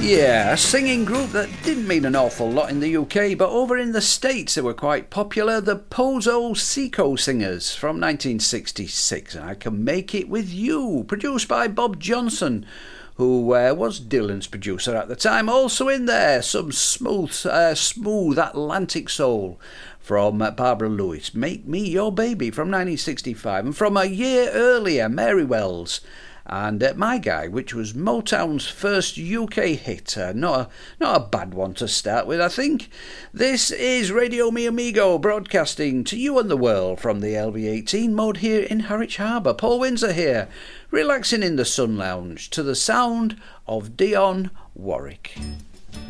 Yeah, a singing group that didn't mean an awful lot in the UK, but over in the States they were quite popular, the Pozo Seco Singers from 1966, and I Can Make It With You, produced by Bob Johnson, who was Dylan's producer at the time. Also in there, some smooth Atlantic soul from Barbara Lewis, Make Me Your Baby from 1965, and from a year earlier, Mary Wells and My Guy, which was Motown's first UK hit. Not a bad one to start with, I think. This is Radio Mi Amigo, broadcasting to you and the world from the LV18 mode here in Harwich Harbour. Paul Windsor here, relaxing in the sun lounge to the sound of Dionne Warwick.